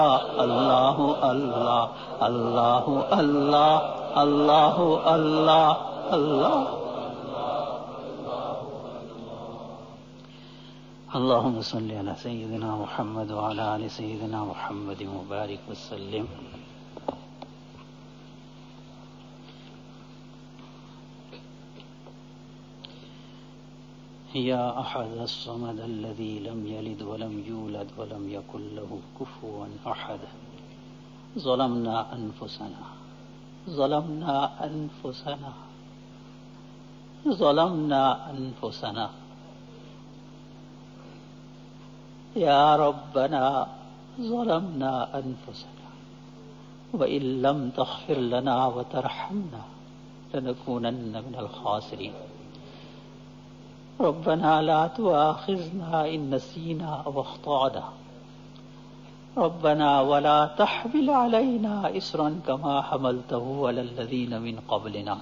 اللہ اللہ اللہ اللہ اللہ اللہ اللہ اللهم صل على سيدنا محمد وعلى آل سيدنا محمد وبارك وسلم. يا أحد الصمد الذي لم يلد ولم يولد ولم يكن له كفوا أحد. ظلمنا أنفسنا ظلمنا أنفسنا ظلمنا أنفسنا يا ربنا ظلمنا أنفسنا وإن لم تغفر لنا وترحمنا لنكونن من الخاسرين. ربنا لا تؤاخذنا إن نسينا أو أخطأنا ربنا ولا تحمل علينا إصرا كما حملته على الذين من قبلنا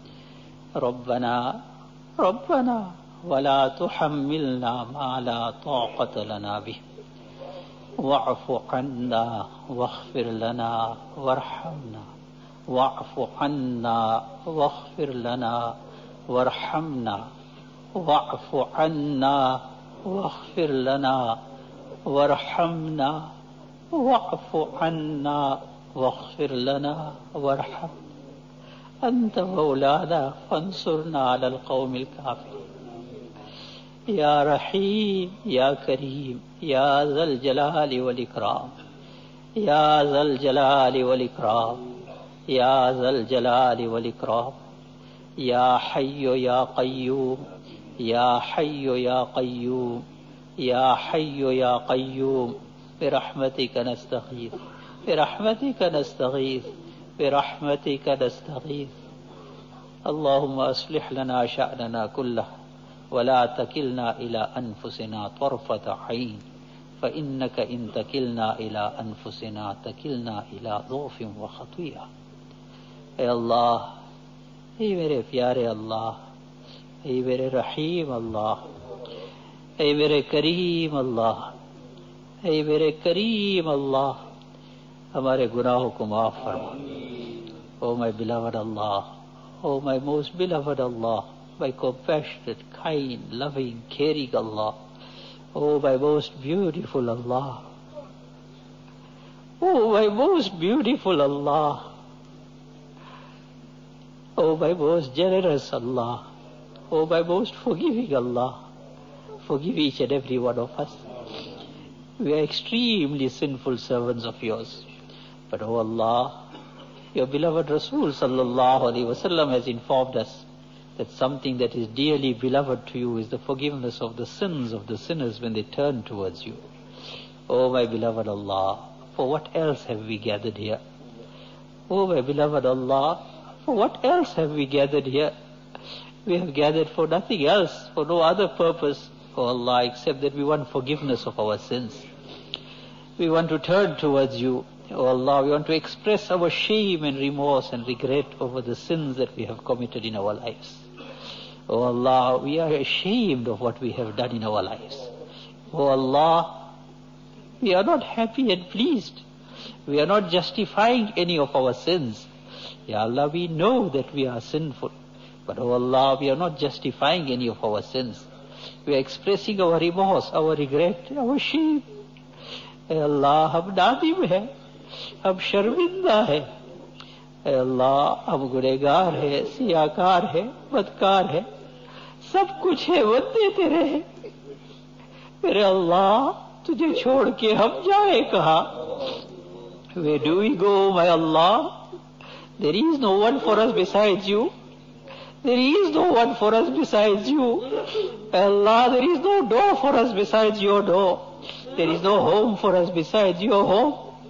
ربنا ولا تحملنا ما لا طاقة لنا به واعف عنا واغفر لنا وارحمنا واعف عنا واغفر لنا وارحمنا واعف عنا واغفر لنا وارحمنا واعف عنا واغفر لنا وارحمنا أنت مولانا فانصرنا على القوم الكافرين. يا رحيم يا كريم يا ذا الجلال والإكرام يا ذا الجلال والإكرام يا ذا الجلال والإكرام يا حي يا قيوم يا حي يا قيوم يا حي يا قيوم برحمتك نستغيث برحمتك نستغيث برحمتك نستغيث. اللهم أصلح لنا شأننا كله ولا تكلنا إلى أنفسنا طرفة عين فإنك إن تكلنا إلى أنفسنا تكلنا إلى ضعف وخطيئة. اے اللہ، اے میرے پیارے اللہ، اے میرے رحیم اللہ، اے میرے کریم اللہ، اے میرے کریم اللہ، ہمارے گناہوں کو معاف فرما. او مائی beloved Allah, oh my most beloved Allah, my compassionate, kind, loving, caring Allah, oh my most beautiful Allah, oh my most beautiful Allah, oh my most generous Allah, oh my most forgiving Allah, forgive each and every one of us. We are extremely sinful servants of yours, but oh Allah, your beloved Rasul sallallahu alaihi wasallam has informed us that something that is dearly beloved to you is the forgiveness of the sins of the sinners when they turn towards you. Oh my beloved Allah, for what else have we gathered here? Oh my beloved Allah, for what else have we gathered here? We have gathered for nothing else, for no other purpose, oh Allah, except that we want forgiveness of our sins. We want to turn towards you. Oh Allah, we want to express our shame and remorse and regret over the sins that we have committed in our lives. Oh Allah, we are ashamed of what we have done in our lives. Oh Allah, we are not happy and pleased. We are not justifying any of our sins. Ya Allah, we know that we are sinful, but oh Allah, we are not justifying any of our sins. We are expressing our remorse, our regret, our shame. اے اللہ، ہم نادم ہیں، ہم شرمندہ ہیں. اے اللہ، ہم گنہگار ہیں، سیاکار ہیں، بدکار ہیں، سب کچھ ہے، بندے تیرے ہیں. میرے اللہ، تجھے چھوڑ کے ہم جائیں کہاں؟ Where do we go, my Allah? There is no one for us besides you. There is no one for us besides you. Allah, there is no door for us besides your door. There is no home for us besides your home.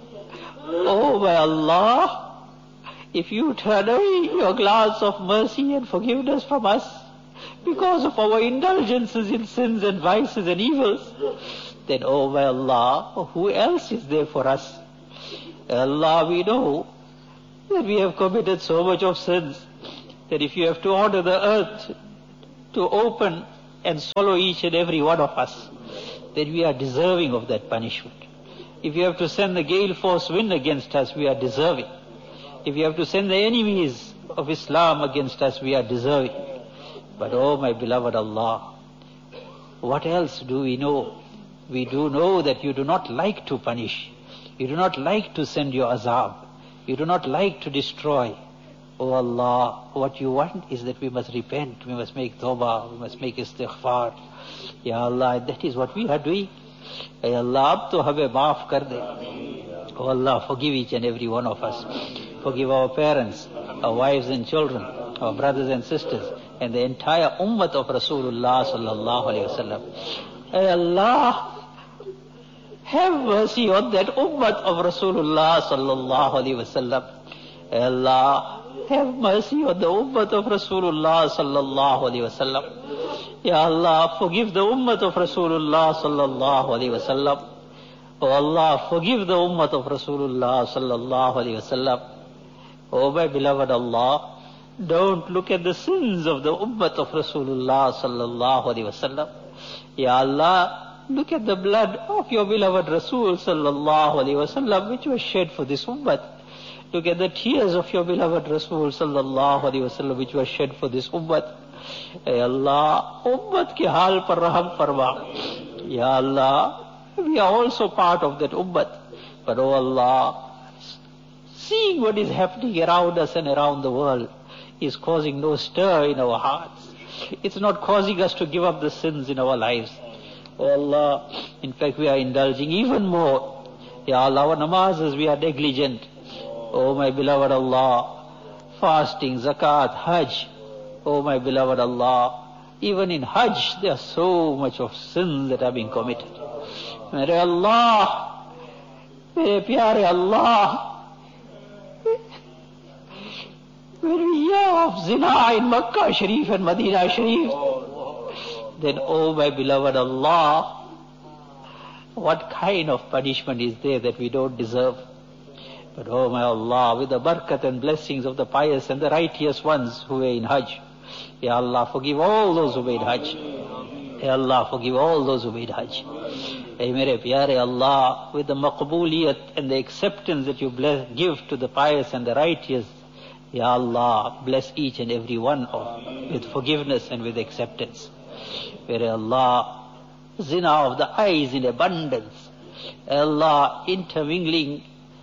Oh my Allah, if you turn away your glance of mercy and forgiveness from us because of our indulgences in sins and vices and evils, then oh my Allah, who else is there for us? Allah, we know that we have committed so much of sins that if you have to order the earth to open and swallow each and every one of us, then we are deserving of that punishment. If you have to send the gale force wind against us, we are deserving. If you have to send the enemies of Islam against us, we are deserving. But oh my beloved Allah, what else do we know? We do know that you do not like to punish. You do not like to send your azab. You do not like to destroy. Oh Allah, what you want is that we must repent, we must make tawbah, we must make istighfar. Ya Allah, that is what we are doing. Ya Allah, ab to hame maaf kar de. Oh Allah, forgive each and every one of us. Forgive our parents, our wives and children, our brothers and sisters, and the entire ummah of Rasulullah sallallahu alayhi wa sallam. Ay Allah, have mercy on that ummah of Rasulullah sallallahu alayhi wa sallam. Ay Allah, have mercy on the ummah of Rasulullah sallallahu alayhi wa sallam. Ya Allah, forgive the ummah of Rasulullah sallallahu alayhi wa sallam. Oh Allah, forgive the ummah of Rasulullah sallallahu alayhi wa sallam. Oh my beloved Allah, don't look at the sins of the ummah of Rasulullah sallallahu alayhi wa sallam. Ya Allah, look at the blood of your beloved Rasul sallallahu alayhi wa sallam, which was shed for this ummah. Look at the tears of your beloved Rasul sallallahu alayhi wa sallam, which was shed for this ummah. Ya Allah, ummah ki hal par raham farma. Ya Allah, we are also part of that ummah. But oh Allah, seeing what is happening around us and around the world is causing no stir in our hearts. It's not causing us to give up the sins in our lives. Oh Allah, in fact we are indulging even more. Ya Allah, our namazes we are negligent. Oh my beloved Allah, fasting, zakat, hajj. Oh my beloved Allah, even in hajj there are so much of sins that are being committed. Mere Allah, mere pyare Allah, when we hear of zina in Makkah Sharif and Medina Sharif, then oh my beloved Allah, what kind of punishment is there that we don't deserve? But oh my Allah, with the barakat and blessings of the pious and the righteous ones who were in Hajj, Ya Allah, forgive all those who made Hajj. Ya Allah, forgive all those who made Hajj. Hey mere pyare Allah, with the maqbooliyat and the acceptance that you give to the pious and the righteous, Ya Allah, bless each and every one with forgiveness and with acceptance. Where Allah, zina of the eyes in abundance. Allah, intermingling,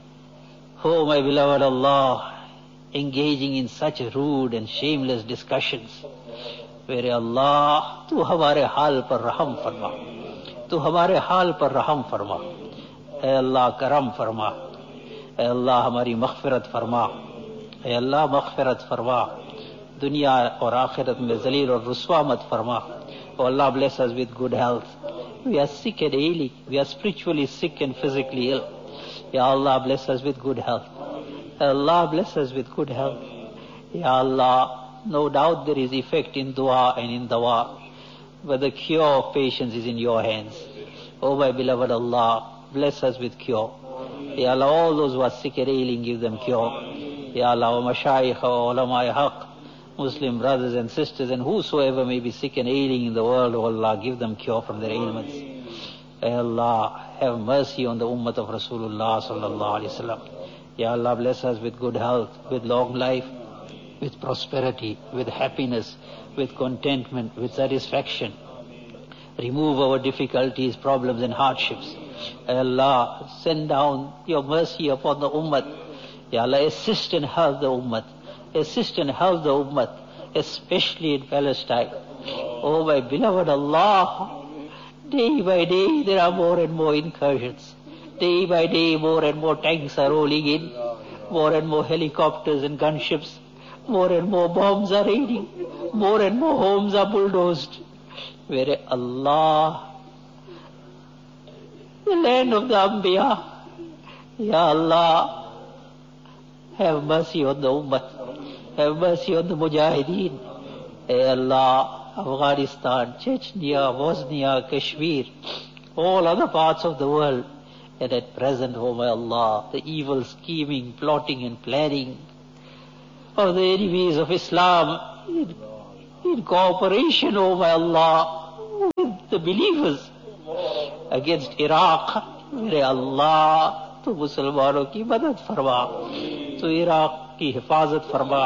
oh my beloved Allah, engaging in such rude and shameless discussions. Where Allah, tu hamare hal par raham farma. Tu hamare hal par raham farma. Ay Allah, karam farma. Ay Allah, hamari maghfirat farma. Ay Allah, maghfirat farma. Dunya or akhirat mein zaleer aur ruswa mat farma. Oh Allah, bless us with good health. We are sick and ailing. We are spiritually sick and physically ill. Ya Allah, bless us with good health. Ya Allah, bless us with good health. Ya Allah, no doubt there is effect in dua and in dawa, but the cure of patients is in your hands. Oh my beloved Allah, bless us with cure. Ya Allah, all those who are sick and ailing, give them cure. Ya Allah, wa mashayikh wa ulama haq, Muslim brothers and sisters, and whosoever may be sick and ailing in the world, oh Allah, give them cure from their ailments. Ya Allah, have mercy on the ummah of Rasulullah sallallahu alaihi wasallam. Ya Allah, bless us with good health, with long life, with prosperity, with happiness, with contentment, with satisfaction. Remove our difficulties, problems and hardships. Ya Allah, send down your mercy upon the ummah. Ya Allah, assist and help the ummah. Assist and help the ummah, especially in Palestine. Oh my beloved Allah, day by day there are more and more incursions. Day by day more and more tanks are rolling in. More and more helicopters and gunships. More and more bombs are raining. More and more homes are bulldozed. Where Allah, the land of the Anbiya, Ya Allah, have mercy on the ummah. Have mercy on the mujahideen. Hey Allah, Afghanistan, Chechnya, Bosnia, Kashmir, all other parts of the world. And at present, oh my Allah, the evil scheming, plotting and planning of the enemies of Islam in cooperation, oh my Allah, with the believers against Iraq, मेरे अल्लाह तू मुसलमानों की मदद फरमा, तू Iraq की हिफाजत फरमा.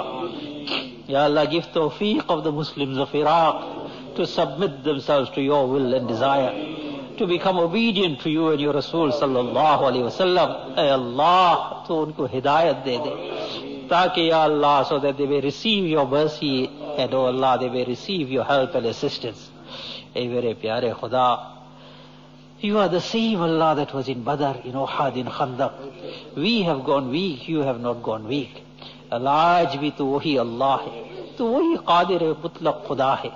Ya Allah, give tawfiq of the Muslims of Iraq to submit themselves to your will and desire, to become obedient to you and your Rasul sallallahu alaihi wasallam. Ay Allah, tu unko hidayat de de, taaki Ya Allah, so that they may receive your mercy, and oh Allah, they may receive your help and assistance. Ay mere pyare Khuda, you are the same Allah that was in Badr, in Uhud, in Khandaq. We have gone weak, you have not gone weak. Allah, आज भी तो वही अल्लाह है, तो वही कादिर मुतलक खुदा है.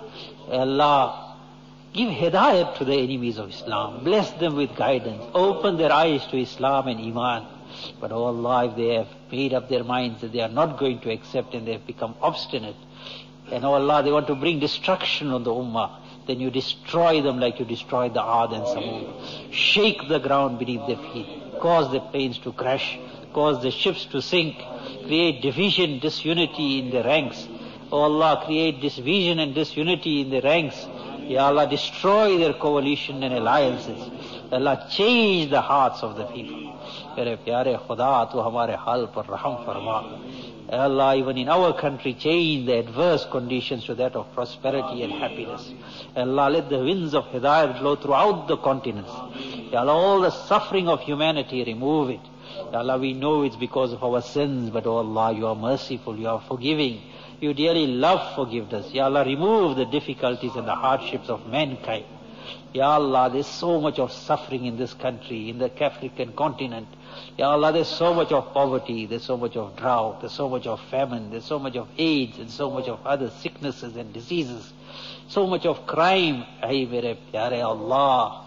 Allah, give hidayat to the enemies of Islam. Bless them with guidance. Open their eyes to Islam and Iman. But oh Allah, if they have made up their minds that they are not going to accept and they have become obstinate, and oh Allah, they want to bring destruction on the Ummah, then you destroy them like you destroyed the Aad and Samud. Shake the ground beneath their feet. Cause the planes to crash. Cause the ships to sink. Create division, disunity in the ranks. Oh Allah, create division and disunity in the ranks. Ya Allah, destroy their coalition and alliances. Allah, change the hearts of the people. Mere pyare Khuda, tu hamare hal par raham farma. Allah, even in our country, change the adverse conditions to that of prosperity and happiness. Allah, let the winds of hidayat blow throughout the continents. Ya Allah, all the suffering of humanity, remove it. Ya Allah, we know it's because of our sins, but oh Allah, you are merciful, you are forgiving. You dearly love forgiveness. Ya Allah, remove the difficulties and the hardships of mankind. Ya Allah, there's so much of suffering in this country, in the African continent. Ya Allah, there's so much of poverty, there's so much of drought, there's so much of famine, there's so much of AIDS, and so much of other sicknesses and diseases, so much of crime. Ay mere pyare Allah,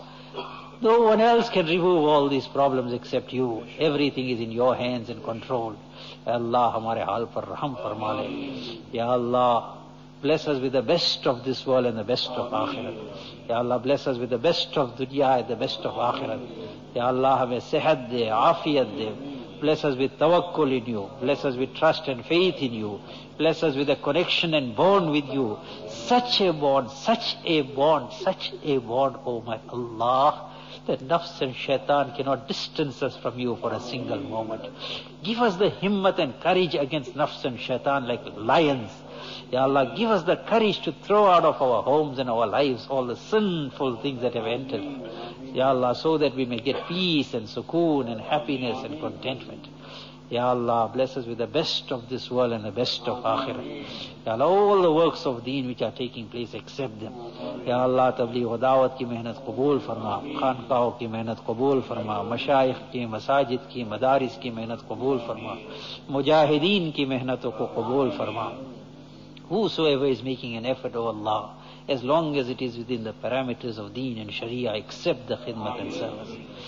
no one else can remove all these problems except you. Everything is in your hands and control. Allah, hamare hal par raham farma le. Ya Allah, bless us with the best of this world and the best of akhirat. Ya Allah, bless us with the best of dunya and the best of akhirat. Ya Allah, hame sehat de, afiyat de. Bless us with tawakkul in you. Bless us with trust and faith in you. Bless us with a connection and bond with you. Such a bond, such a bond, such a bond, oh my Allah, that nafs and shaitan cannot distance us from you for a single moment. Give us the himmat and courage against nafs and shaitan like lions. Ya Allah, give us the courage to throw out of our homes and our lives all the sinful things that have entered. Ya Allah, so that we may get peace and sukoon and happiness and contentment. Ya Allah, bless us with the best of this world and the best of akhirah. Ya Allah, all the works of deen which are taking place, accept them. Ya Allah, tabligh wa da'wat ki mehnat qabool farma, khanqaho ki mehnat qabool farma, mashayikh ki, masajid ki, madaris ki mehnat qabool farma, mujahideen ki mehnaton ko qabool farma. Whosoever is making an effort, O Allah, as long as it is within the parameters of deen and sharia, accept the khidmat and service.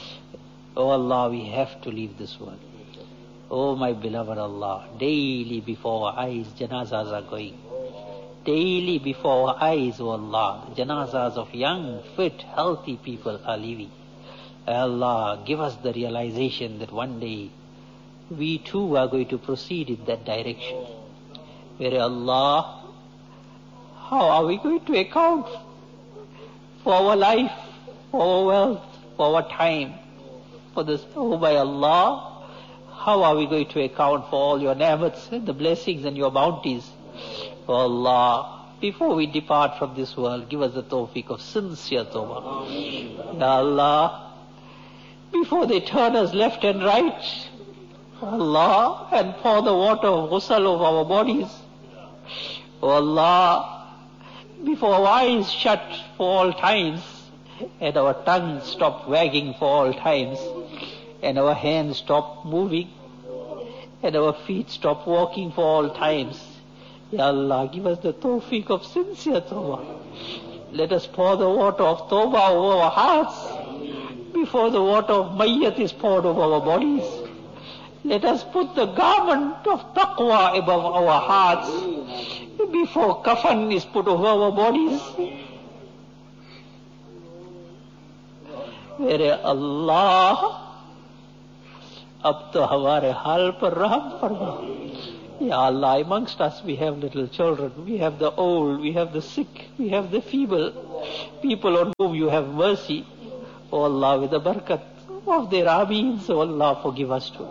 O Allah, we have to leave this world. Oh my beloved Allah, daily before our eyes janazas are going. Daily before our eyes, O Allah, the janazas of young, fit, healthy people are leaving. Allah, give us the realization that one day we too are going to proceed in that direction. Where Allah, how are we going to account for our life, for our wealth, for our time, for this? Oh my Allah, how are we going to account for all your ni'mats and the blessings and your bounties? Oh Allah, before we depart from this world, give us the tawfiq of sincere tawbah. Ya Allah, before they turn us left and right, Allah, and pour the water of ghusl over our bodies. Oh Allah, before our eyes shut for all times, and our tongues stop wagging for all times, and our hands stop moving, and our feet stop walking for all times. Ya Allah, give us the tawfiq of sincere tawbah. Let us pour the water of tawbah over our hearts before the water of mayyat is poured over our bodies. Let us put the garment of taqwa above our hearts before kafan is put over our bodies. Mere Allah, ab to hamare hal par raham farma. Ya Allah, amongst us we have little children, we have the old, we have the sick, we have the feeble, people on whom you have mercy. Oh Allah, with the barakat of their Ameen. So Allah forgive us too.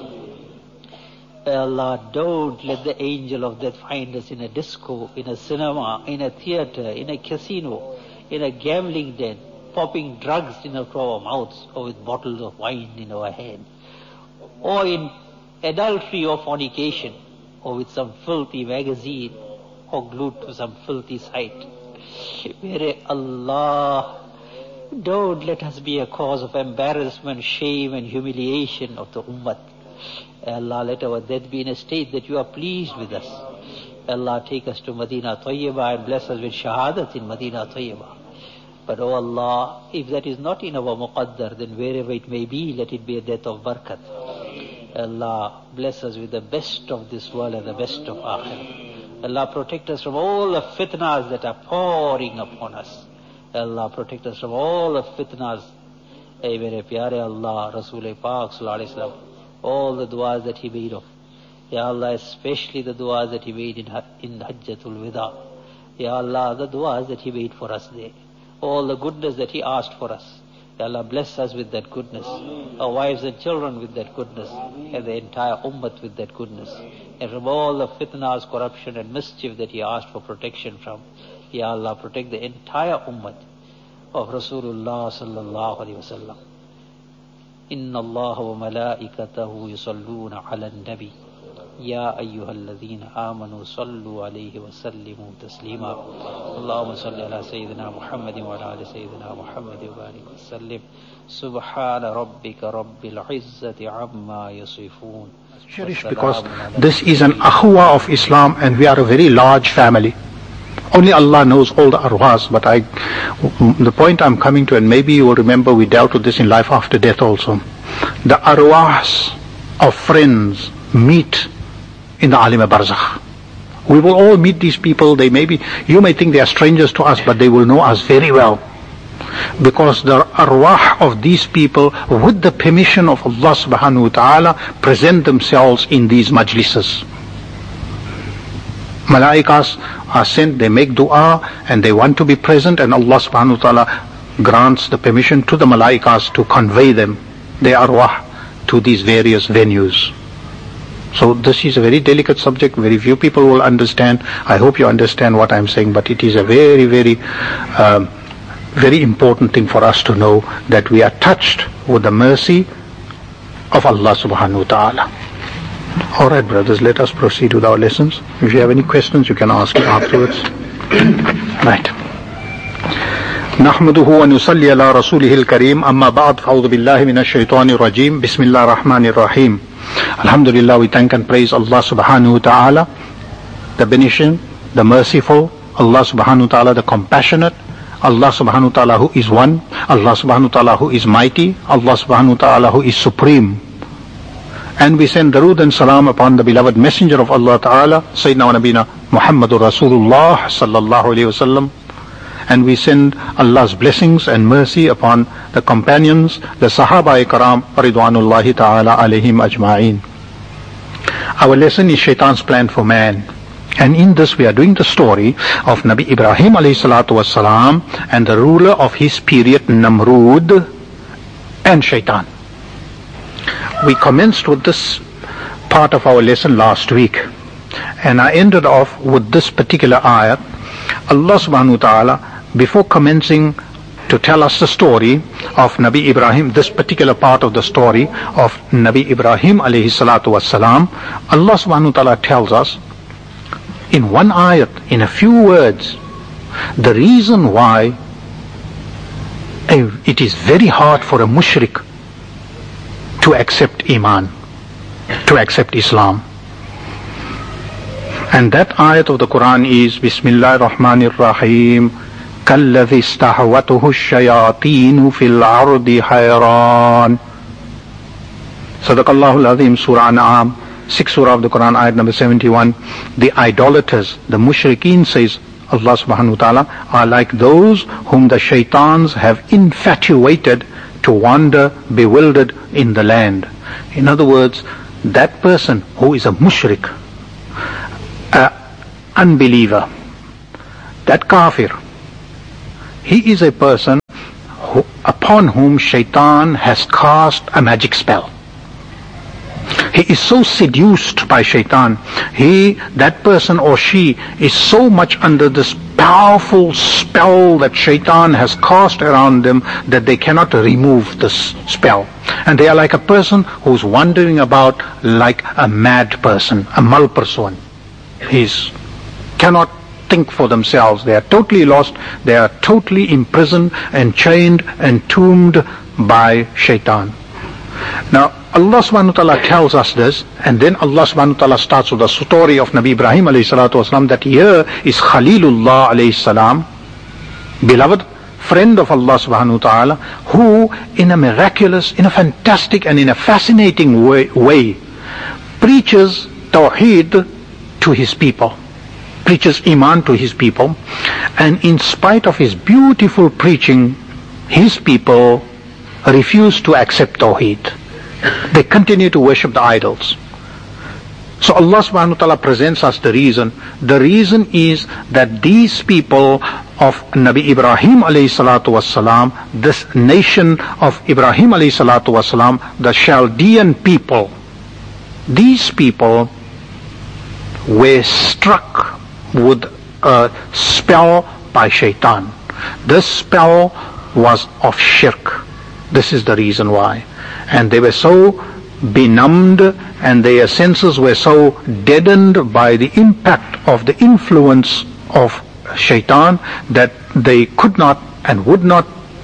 Allah, don't let the angel of death find us in a disco, in a cinema, in a theater, in a casino, in a gambling den, popping drugs into our mouths, or with bottles of wine in our hand, or in adultery or fornication, or with some filthy magazine, or glued to some filthy site. Mere Allah, don't let us be a cause of embarrassment, shame and humiliation of the ummah. Allah, let our death be in a state that you are pleased with us. Allah, take us to Medina Tayyibah and bless us with shahadat in Medina Tayyibah. But oh Allah, if that is not in our muqaddar, then wherever it may be, let it be a death of barakat. Allah, bless us with the best of this world and the best of akhirah. Allah, protect us from all the fitnas that are pouring upon us. Allah, protect us from all the fitnas. Ay mere pyare Allah, Rasul Pak Sallallahu Alaihi Wasallam, all the du'as that he made of. Ya Allah, especially the du'as that he made in Hajjatul Wida. Ya Allah, the du'as that he made for us there. All the goodness that he asked for us. Ya Allah, bless us with that goodness. Our wives and children with that goodness. And the entire ummah with that goodness. And from all the fitnas, corruption and mischief that he asked for protection from. Ya Allah, protect the entire ummah of Rasulullah sallallahu alaihi wasallam. إن الله وملائكته يصلون على النبي يا أيها الذين آمنوا صلوا عليه وسلموا تسليما اللهم صل على سيدنا محمد وعلى آل سيدنا محمد وبارك وسلم سبحان ربك رب العزة عما يصفون. Cherish, because this is an akhwa of Islam and we are a very large family. Only Allah knows all the arwahs, but the point I'm coming to, and maybe you will remember we dealt with this in Life After Death also. The arwahs of friends meet in the Alim Barzakh. We will all meet these people. You may think they are strangers to us, but they will know us very well. Because the arwah of these people, with the permission of Allah subhanahu wa ta'ala, present themselves in these majlises. Malaikas are sent, they make dua and they want to be present, and Allah subhanahu wa ta'ala grants the permission to the malaikas to convey them, their arwah, to these various venues. So this is a very delicate subject, very few people will understand. I hope you understand what I'm saying, but it is a very, very, very important thing for us to know that we are touched with the mercy of Allah subhanahu wa ta'ala. Alright brothers, let us proceed with our lessons. If you have any questions, you can ask afterwards. Right. نحمده ونصلي على رسوله الكريم أما بعد فأعوذ بالله من الشيطان الرجيم بسم الله الرحمن الرحيم. Alhamdulillah, we thank and praise Allah subhanahu wa ta'ala, the beneficent, the merciful, Allah subhanahu wa ta'ala, the compassionate, Allah subhanahu wa ta'ala who is one, Allah subhanahu wa ta'ala who is mighty, Allah subhanahu wa ta'ala who is supreme. And we send darood and salam upon the beloved messenger of Allah Ta'ala, Sayyidina wa Nabina Muhammadur Rasulullah sallallahu alayhi wa sallam. And we send Allah's blessings and mercy upon the companions, the Sahaba Ikram, Ridwanullahi Ta'ala alayhim ajma'in. Our lesson is Shaitan's plan for man. And in this we are doing the story of Nabi Ibrahim alayhi salatu wassalam and the ruler of his period, Namrud and Shaitan. We commenced with this part of our lesson last week, and I ended off with this particular ayat. Allah subhanahu wa ta'ala, before commencing to tell us the story of Nabi Ibrahim, this particular part of the story of Nabi Ibrahim alayhi salatu wassalam, Allah subhanahu wa ta'ala tells us in one ayat, in a few words, the reason why it is very hard for a mushrik to accept Iman, to accept Islam. And that ayat of the Quran is Bismillahir Rahmanir Rahim, كَالَّذِي اسْتَحْوَتُهُ الشَّيَاطِينُ فِي الْأَرْضِ حَيْرَانٍ. Sadaqallahul Azim, Surah An'am, 6th Surah of the Quran, ayat number 71. The idolaters, the mushrikeen, says Allah subhanahu wa ta'ala, are like those whom the shaitans have infatuated to wander bewildered in the land. In other words, that person who is a mushrik, an unbeliever, that kafir, he is a person upon whom shaitan has cast a magic spell. He is so seduced by shaitan. That person or she is so much under this powerful spell that shaitan has cast around them that they cannot remove this spell. And they are like a person who's wandering about like a mad person, a mal person. He cannot think for themselves. They are totally lost. They are totally imprisoned and chained and entombed by shaitan. Now, Allah subhanahu wa ta'ala tells us this, and then Allah subhanahu wa ta'ala starts with the story of Nabi Ibrahim alayhi salatu wasalam, that here is Khalilullah alayhi salam, beloved friend of Allah subhanahu wa ta'ala, who in a miraculous, in a fantastic and in a fascinating way preaches Tawheed to his people, preaches Iman to his people, and in spite of his beautiful preaching, his people refuse to accept Tawheed. They continue to worship the idols. So Allah subhanahu wa ta'ala presents us the reason. The reason is that these people of Nabi Ibrahim alayhi salatu wasalam, this nation of Ibrahim alayhi salatu wasalam, the Chaldean people, these people were struck with a spell by shaitan. This spell was of shirk. This is the reason why. And they were so benumbed and their senses were so deadened by the impact of the influence of shaitan that they could not and would not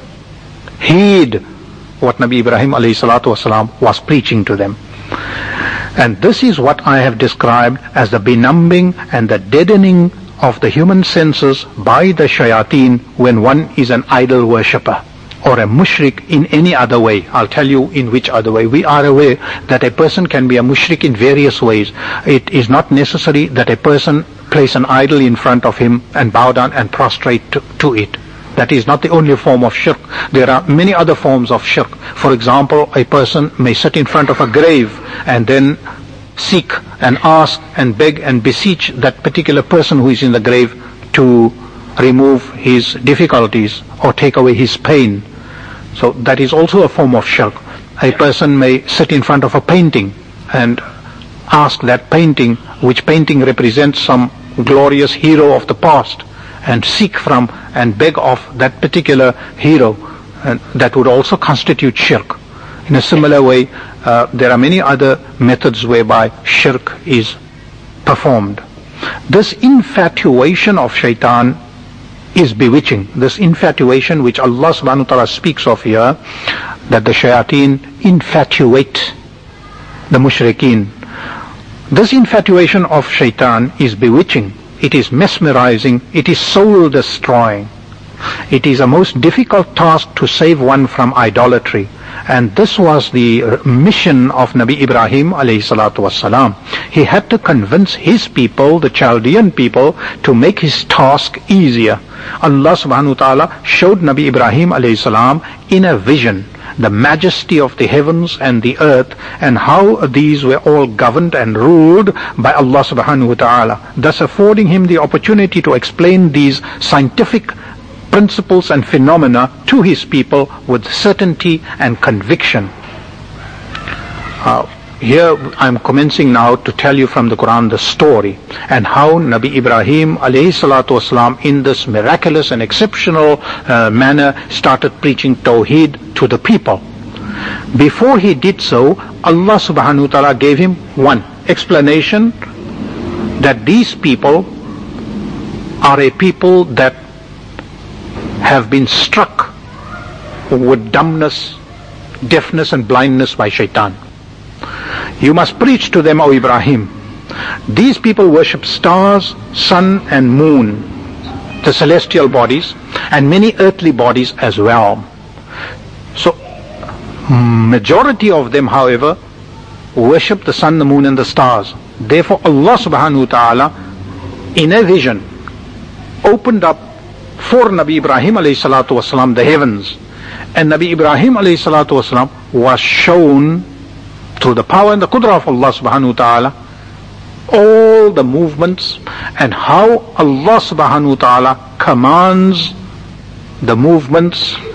heed what Nabi Ibrahim alayhi salatu wasalam was preaching to them. And this is what I have described as the benumbing and the deadening of the human senses by the shayateen when one is an idol worshipper or a mushrik in any other way. I'll tell you in which other way. We are aware that a person can be a mushrik in various ways. It is not necessary that a person place an idol in front of him and bow down and prostrate to it. That is not the only form of shirk. There are many other forms of shirk. For example, a person may sit in front of a grave and then seek and ask and beg and beseech that particular person who is in the grave to remove his difficulties or take away his pain. So that is also a form of shirk. A person may sit in front of a painting and ask that painting, which painting represents some glorious hero of the past, and seek from and beg of that particular hero, and that would also constitute shirk. In a similar way, there are many other methods whereby shirk is performed. This infatuation of shaitan is bewitching. This infatuation which Allah subhanahu wa ta'ala speaks of here, that the shayateen infatuate the mushrikeen. This infatuation of shaitan is bewitching. It is mesmerizing. It is soul destroying. It is a most difficult task to save one from idolatry. And this was the mission of Nabi Ibrahim alayhi salatu wassalam. He had to convince his people, the Chaldean people, to make his task easier. Allah subhanahu wa ta'ala showed Nabi Ibrahim alayhi salam in a vision the majesty of the heavens and the earth, and how these were all governed and ruled by Allah subhanahu wa ta'ala, thus affording him the opportunity to explain these scientific principles and phenomena to his people with certainty and conviction. Here I'm commencing now to tell you from the Quran the story and how Nabi Ibrahim alayhi salatu wasalam in this miraculous and exceptional manner started preaching Tawheed to the people. Before he did so, Allah subhanahu wa ta'ala gave him one explanation, that these people are a people that have been struck with dumbness, deafness and blindness by shaitan. You must preach to them, O Ibrahim. These people worship stars, sun and moon, the celestial bodies, and many earthly bodies as well. So, majority of them, however, worship the sun, the moon and the stars. Therefore, Allah subhanahu wa ta'ala, in a vision, opened up for Nabi Ibrahim alayhi salatu wasalam the heavens. And Nabi Ibrahim alayhi salatu wasalam was shown through the power and the qudra of Allah subhanahu wa ta'ala all the movements and how Allah subhanahu wa ta'ala commands the movements